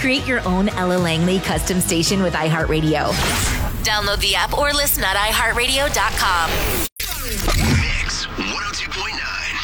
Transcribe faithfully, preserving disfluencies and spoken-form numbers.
Create your own Ella Langley custom station with iHeartRadio. Download the app or listen at i heart radio dot com.